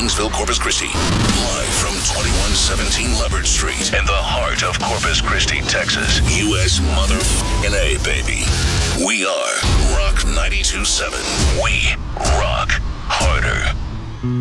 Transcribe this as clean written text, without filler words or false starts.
Kingsville, Corpus Christi. Live from 2117 Leopard Street in the heart of Corpus Christi, Texas. U.S. motherfucking A, baby. We are Rock 92.7. We rock harder.